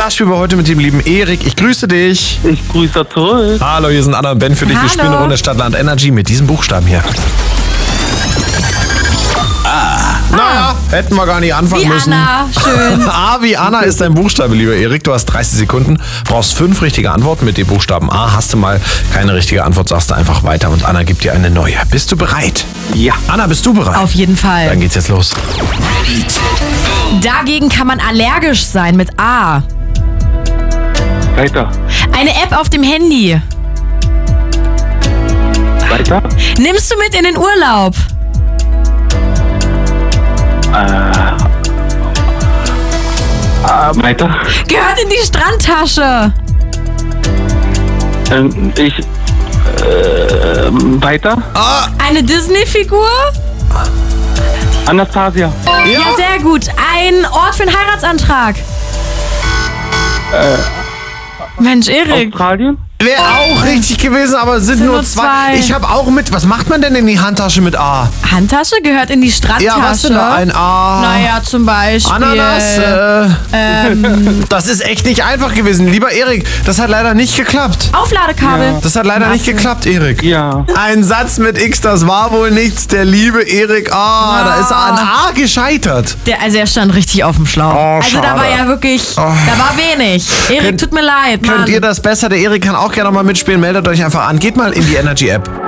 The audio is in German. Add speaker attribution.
Speaker 1: Das spielen wir heute mit dem lieben Erik. Ich grüße dich.
Speaker 2: Ich grüße zurück.
Speaker 1: Hallo, hier sind Anna und Ben für dich. Wir spielen eine Runde Stadtland Energy mit diesem Buchstaben hier. Naja, hätten wir gar nicht anfangen müssen.
Speaker 3: Anna, schön.
Speaker 1: A wie Anna ist dein Buchstabe, lieber Erik. Du hast 30 Sekunden, brauchst 5 richtige Antworten. Mit dem Buchstaben A hast du mal keine richtige Antwort, sagst du einfach weiter und Anna gibt dir eine neue. Bist du bereit?
Speaker 2: Ja.
Speaker 1: Anna, bist du bereit?
Speaker 3: Auf jeden
Speaker 1: Dann
Speaker 3: Fall.
Speaker 1: geht's jetzt los.
Speaker 3: Dagegen kann man allergisch sein mit A.
Speaker 2: Weiter.
Speaker 3: Eine App auf dem Handy.
Speaker 2: Weiter.
Speaker 3: Nimmst du mit in den Urlaub?
Speaker 2: Weiter.
Speaker 3: Gehört in die Strandtasche.
Speaker 2: Weiter.
Speaker 3: Eine Disney-Figur?
Speaker 2: Anastasia.
Speaker 3: Ja, sehr gut. Ein Ort für einen Heiratsantrag. Mensch, Erik.
Speaker 2: Australien.
Speaker 1: Wäre auch richtig gewesen, aber es sind nur zwei. Ich habe auch mit. Was macht man denn in die Handtasche mit A?
Speaker 3: Handtasche gehört in die Strandtasche.
Speaker 1: Ja, was denn da? Ein A.
Speaker 3: Naja, zum Beispiel.
Speaker 1: Ananas. Das ist echt nicht einfach gewesen. Lieber Erik, das hat leider nicht geklappt.
Speaker 3: Aufladekabel.
Speaker 1: Das hat leider nicht geklappt, Erik.
Speaker 2: Ja.
Speaker 1: Ein Satz mit X, das war wohl nichts. Der liebe Erik, da ist er an A gescheitert.
Speaker 3: Also er stand richtig auf dem Schlauch.
Speaker 1: Oh,
Speaker 3: also da
Speaker 1: schade.
Speaker 3: war ja wirklich, da war wenig. Erik, tut mir leid, Mann.
Speaker 1: Könnt ihr das besser? Der Erik kann auch gerne mal mitspielen. Meldet euch einfach an. Geht mal in die Energy App.